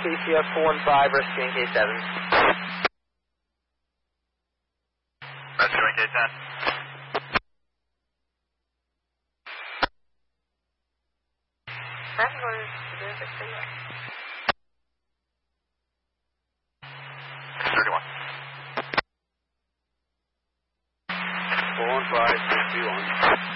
KCF 415, rescuing K7. Rescuing K10. That's what it's to do with the 31. 415, 621.